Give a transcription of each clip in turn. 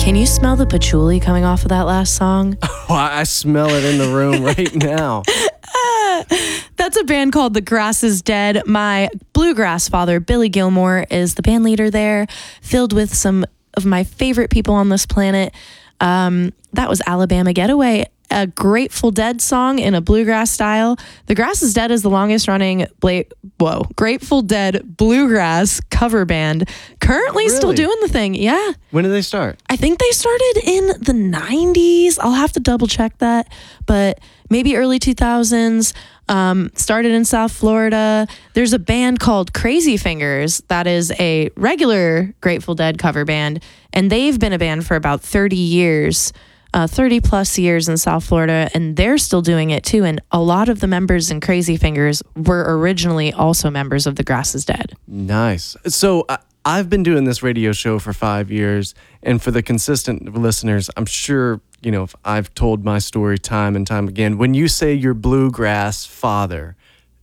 Can you smell the patchouli coming off of that last song? Oh, I smell it in the room right now. That's a band called The Grass is Dead. My bluegrass father, Billy Gilmore, is the band leader there, filled with some of my favorite people on this planet. That was Alabama Getaway, a Grateful Dead song in a bluegrass style. The Grass is Dead is the longest running Grateful Dead bluegrass cover band. Currently still doing the thing. Yeah. When did they start? I think they started in the 90s. I'll have to double check that, but maybe early 2000s. Started in South Florida. There's a band called Crazy Fingers that is a regular Grateful Dead cover band, and they've been a band for about 30 years. 30 plus years in South Florida, and they're still doing it too. And a lot of the members in Crazy Fingers were originally also members of The Grass is Dead. Nice. So I've been doing this radio show for 5 years, and for the consistent listeners, I'm sure, if I've told my story time and time again. When you say your bluegrass father,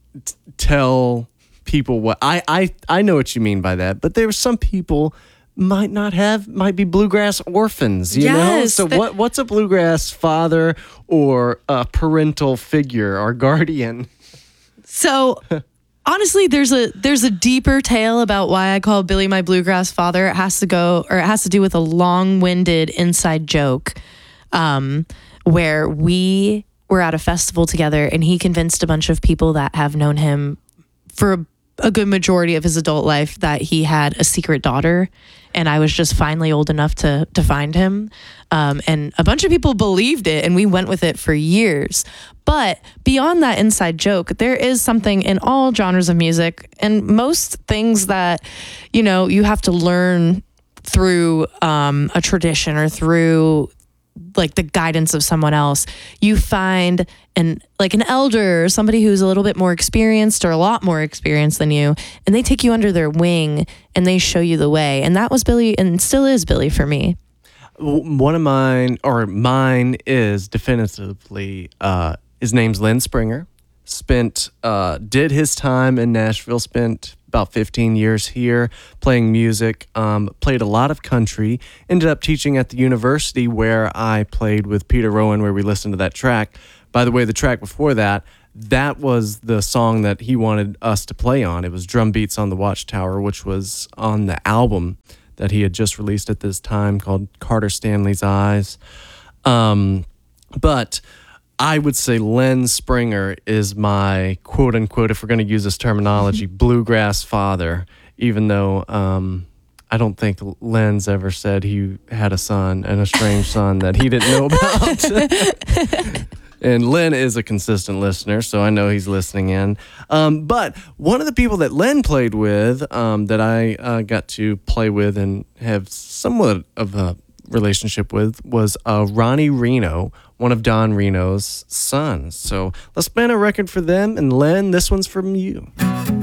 tell people what I know what you mean by that, but there are some people might be bluegrass orphans, you know? So what's a bluegrass father or a parental figure or guardian? So honestly, there's a deeper tale about why I call Billy my bluegrass father. It has to do with a long-winded inside joke, where we were at a festival together and he convinced a bunch of people that have known him for a good majority of his adult life that he had a secret daughter, and I was just finally old enough to find him. And a bunch of people believed it, and we went with it for years. But beyond that inside joke, there is something in all genres of music, and most things that, you have to learn through a tradition or through like the guidance of someone else. You find an elder or somebody who's a little bit more experienced or a lot more experienced than you, and they take you under their wing and they show you the way. And that was Billy, and still is Billy for me. One of mine is definitively, his name's Len Springer. Did his time in Nashville, spent about 15 years here playing music, played a lot of country, ended up teaching at the university where I played with Peter Rowan, where we listened to that track. By the way, the track before that was the song that he wanted us to play on. It was Drum Beats on the Watchtower, which was on the album that he had just released at this time called Carter Stanley's Eyes. But I would say Len Springer is my quote-unquote, if we're going to use this terminology, bluegrass father, even though I don't think Len's ever said he had a son, an estranged son that he didn't know about. And Len is a consistent listener, so I know he's listening in. But one of the people that Len played with, that I got to play with and have somewhat of a relationship with, was Ronnie Reno, one of Don Reno's sons. So let's play a record for them. And Len, this one's from you.